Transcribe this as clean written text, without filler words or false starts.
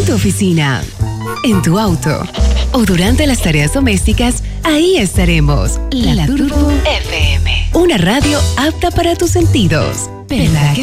tu oficina, en tu auto o durante las tareas domésticas, ahí estaremos. La Turbo FM. Una radio apta para tus sentidos. ¿Verdad?